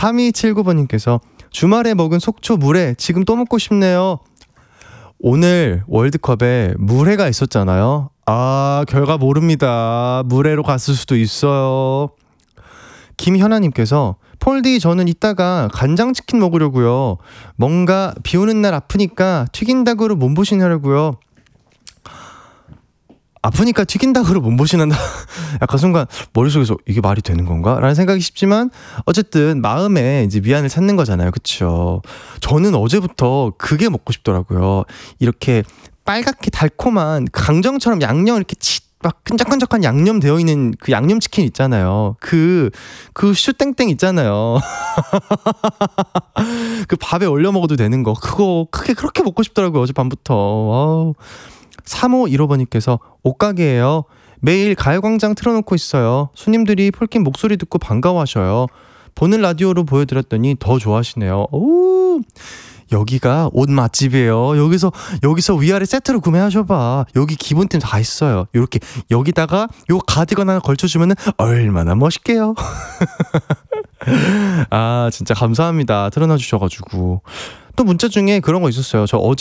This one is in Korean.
3279번님께서 주말에 먹은 속초 물회 지금 또 먹고 싶네요. 오늘 월드컵에 물회가 있었잖아요. 아, 결과 모릅니다. 물회로 갔을 수도 있어요. 김현아님께서 폴디 저는 이따가 간장치킨 먹으려고요. 뭔가 비 오는 날 아프니까 튀긴닭으로 몸보신하려고요. 아프니까 튀긴닭으로 몸보신한다. 약간 순간 머릿속에서 이게 말이 되는 건가? 라는 생각이 싶지만 어쨌든 마음에 이제 위안을 찾는 거잖아요. 그쵸? 저는 어제부터 그게 먹고 싶더라고요. 이렇게 빨갛게 달콤한 강정처럼 양념 이렇게 막 끈적끈적한 양념 되어 있는 그 양념치킨 있잖아요. 그 슈땡땡 있잖아요. 그 밥에 올려 먹어도 되는 거. 그거 그렇게 먹고 싶더라고요. 어젯밤부터. 와우. 3515번님께서 옷가게예요. 매일 가요광장 틀어놓고 있어요. 손님들이 폴킴 목소리 듣고 반가워하셔요. 보는 라디오로 보여드렸더니 더 좋아하시네요. 오, 여기가 옷 맛집이에요. 여기서 위아래 세트로 구매하셔봐. 여기 기본템 다 있어요. 요렇게 여기다가 요 가디건 하나 걸쳐주면은 얼마나 멋있게요. 아, 진짜 감사합니다. 틀어놔 주셔가지고. 또 문자 중에 그런 거 있었어요. 저